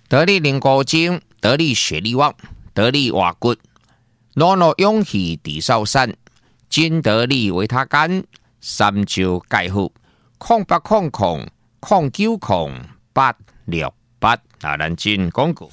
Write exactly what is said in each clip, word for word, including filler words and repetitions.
得力灵骨精，得力血力旺，得力瓦骨，诺诺勇气地少山，金得力维他干，三招介好，空八空空，空九空八六八啊！咱进广告。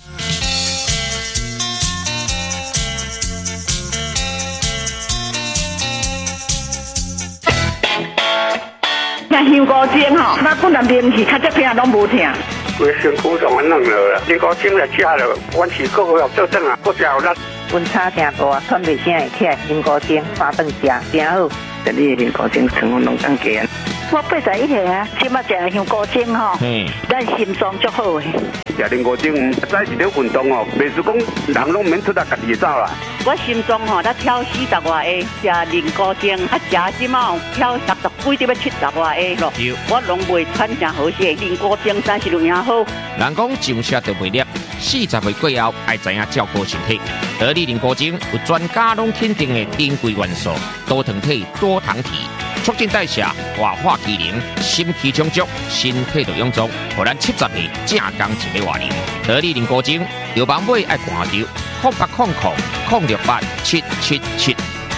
那香菇精吼，那本来名气较这片拢无听。 规身躯上安弄了啦，香菇精来吃了，阮是个个要做正啊，个食有力。 温差真大，喘袂醒会起来，香菇精三顿食真好。 这里香菇精成分拢增加。 我八十一岁啊，即马食香菇精吼，咱心脏足好诶。 食香菇精，唔再是咧运动哦，袂是讲人拢免出来家己走啦。 我心脏吼，才跳四十外下，食香菇精，啊食即马跳六十几，要七十外下咯。我拢袂喘真好势，香菇精真是有影好。 人讲上车就袂粒，四十岁过后爱知影照顾身体。得力香菇精有专家拢肯定的珍贵元素，多糖体、多糖体。促进代谢、活化机能、心气充足，身体就臃肿，互咱七十岁正刚一个活龄。得力香菇精，有网买爱看着，空八空空空六八七七七。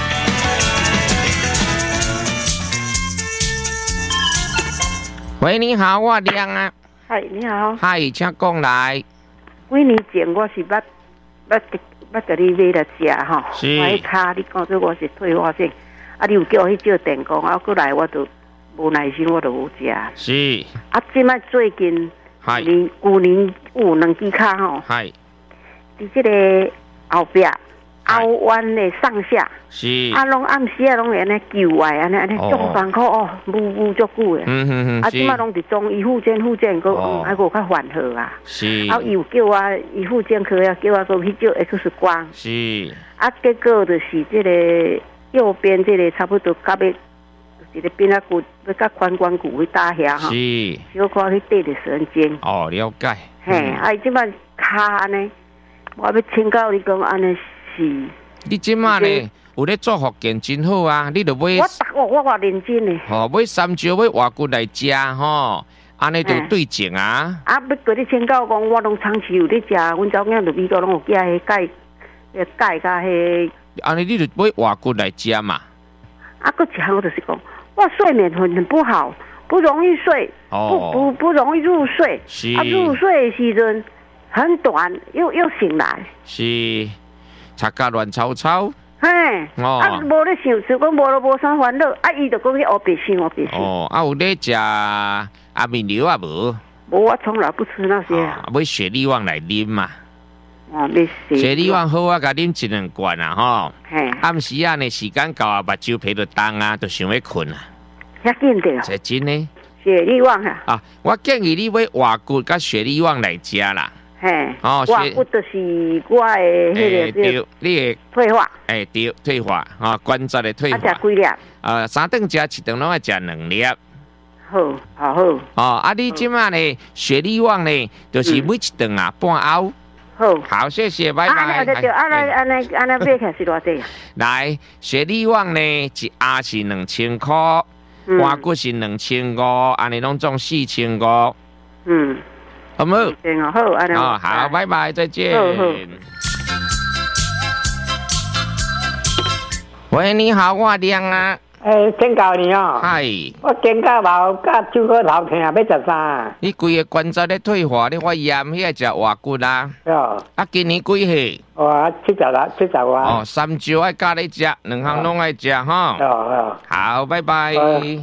喂，你好，我亮啊。 嗨，你好。 嗨，请讲来。 几年前我是捌捌捌甲你买来食吼， 是。 我迄骹你讲说我是退化性。啊！你有叫我去借电工，啊，过来我就无耐心，我就无食。 是。 啊，即摆最近，年旧年有两支骹吼， 係。 伫即个后壁后弯的上下， 是。 啊，拢暗时啊，拢会安尼旧诶，安尼安尼中伤口哦，捂捂足久诶。 嗯嗯嗯。 啊，即摆拢伫中医复健复健，个嗯，还个较缓和啊。 是。 啊，伊有叫我医复健科要叫我过去照 X 光。 是。 啊，结果就是即个。右边这个差不多到要，就是个边啊骨要到髋关节会打遐哈， 是， 小可去对着神经。 哦，了解。 嘿，啊，伊即摆骹安尼，我要请教你讲安尼是。 你即摆呢有咧做复健真好啊！你著买。 我我我我认真诶。 吼，买三招买活骨来食吼，安尼就对症啊。 啊，要跟你请教讲，我拢长期有咧食，阮查某囝伫美国拢有寄迄钙，迄钙甲迄。 安尼你就买活骨来食嘛。 啊，搁一项我就是讲，我睡眠很很不好，不容易睡，哦、不不不容易入睡。 是。 啊，入睡的时阵很短，又又醒来。 是。擦甲乱糟糟。 嘿。 哦。 啊，无咧想，就讲无咯无啥烦恼，啊，伊就讲去黑白想，黑白想。 哦，啊有咧食阿面瘤啊无？ 无，我从来不吃那些。 啊，买雪力旺来啉嘛。 哦，没事。 雪力旺好啊，甲啉一两罐啊，吼。 嘿。 暗时啊呢，时间到啊，目睭皮就重啊，就想要困啊。 遐紧着。 这真呢。 雪力旺啊。 啊，我建议你买活骨甲雪力旺来食啦。 嘿。 哦， 活骨就是我的迄个对，你的退化。 哎，对，退化啊，关节的退化。 啊，食几粒？ 啊，三顿食一顿拢要食两粒。 好，好好。 哦，啊，你即马呢，雪力旺呢，就是每一顿啊半凹。 好， 好，谢谢，拜拜。 啊，对对，啊来，安尼安尼买起来是偌济？ 来，雪力旺呢，一盒是两千块，活骨是两千五，安尼拢总四千五。 嗯， 好冇？ 嗯，好，安尼。 哦，好，拜拜，再见。 好好。 喂，你好，我亮啊。 诶，请教你哦。 嗨。 我肩胛毛甲手骨头疼，要食啥？ 你规个关节咧退化，你发炎，迄个食活骨啦。 哦。 啊，今年几岁？ 哦，七十啦，七十外。 哦，三招爱加你食，两项拢爱食吼。 哦哦。 好，拜拜。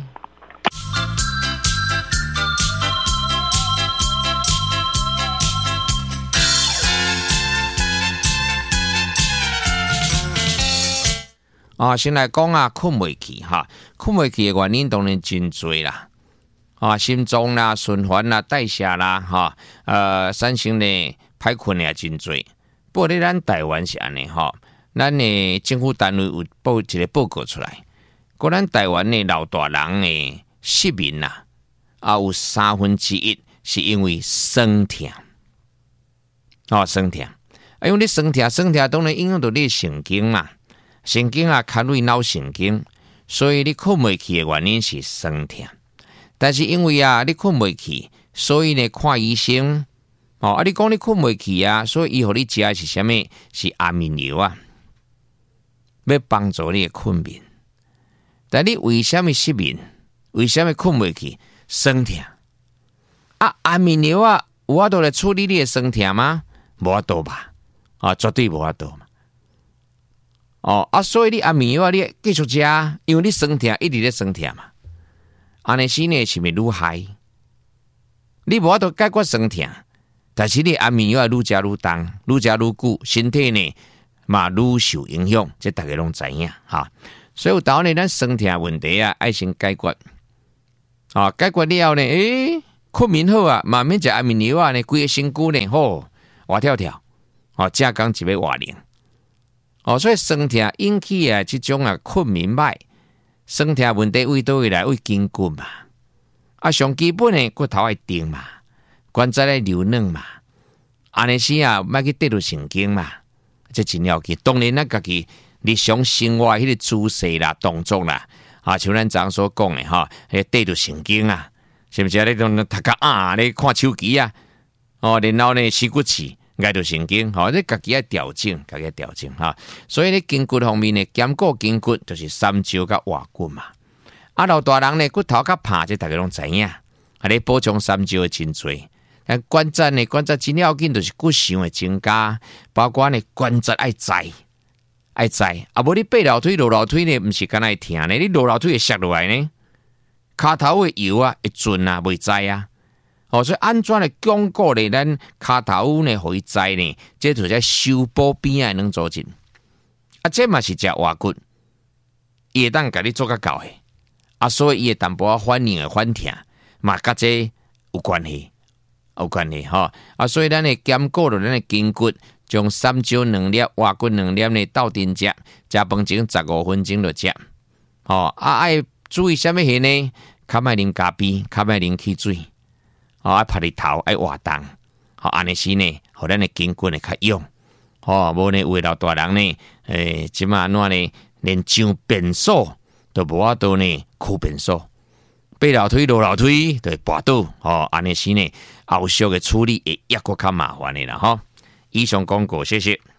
啊，先来讲啊，困袂去哈，困袂去的原因当然真多啦。啊，心脏啦、循环啦、代谢啦，哈，呃，产生呢歹困也真多。不过咧，咱台湾是安尼哈，咱呢政府单位有报一个报告出来，果咱台湾的老大人的失眠啦，啊有三分之一是因为酸痛。哦，酸痛，啊，因为你酸痛，酸痛当然影响到你神经嘛。神经啊，卡入脑神经，所以你困袂去的原因是酸痛。但是因为啊，你困袂去，所以呢，看医生哦，啊，你讲你困袂去啊，所以伊互你食的是啥物？是安眠药啊，要帮助你的困眠。但你为什么失眠？为什么困袂去？酸痛啊，安眠药啊，有法度来处理你的酸痛吗？无法度吧，啊，绝对无法度嘛。哦啊，所以你安眠药啊，你继续食，因为你酸痛一直咧酸痛嘛。安尼是呢，是咪愈害？你无法度解决酸痛，但是你安眠药愈食愈重，愈食愈久，身体呢嘛愈受影响，这大家拢知影哈。所以有当呢，咱酸痛问题啊，爱先解决。啊，解决了后呢，诶，困眠好啊，慢慢食安眠药啊呢，规个身躯呢好活跳跳，哦，正讲一要活灵。哦，所以酸痛引起啊，这种啊困眠歹，酸痛问题为倒位来？为筋骨嘛。啊，上基本的骨头爱定嘛，关节爱柔软嘛，安尼时啊，莫去得到神经嘛，这真要紧。当然咱家己日常生活迄个姿势啦、动作啦，啊，像咱昨所讲的哈，迄得到神经啊，是不是？你当读个啊，你看手机啊，哦，然后呢，洗骨刺。挨到神经，吼，你家己要调整，家己要调整哈。所以咧筋骨方面呢，兼顾筋骨就是三焦甲腕骨嘛。啊，老大人呢骨头较怕，这大家拢知影。啊，你补充三焦的真多。但关节呢，关节真要紧，就是骨相的增加，包括呢关节爱在，爱在。啊，无你爬楼梯、落楼梯呢，毋是干那疼呢，你落楼梯会摔落来呢，骹头的油啊会准啊，袂在啊。哦，所以安怎来巩固咧？咱骹头呢，互伊在呢？这就在修补边啊，能做进。啊，这嘛是食活骨，伊会当甲你做较到诶。啊，所以伊会淡薄仔反应诶反疼，嘛甲这有关系，有关系吼。啊，所以咱会兼顾着咱诶筋骨，将三焦两粒、活骨两粒呢斗阵食，食饭前十五分钟就食。哦，啊爱注意啥物事呢？较莫啉咖啡，较莫啉汽水。哦，爱晒日头，爱活动，好安尼时呢，互咱的筋骨呢较用。哦，无呢，有诶老大人呢，诶，即马安怎呢，连上便所都无法度呢，酷便所，爬楼梯、落楼梯就会跋倒。哦，安尼时呢，后续的处理会抑搁较麻烦的啦，吼。以上广告，谢谢。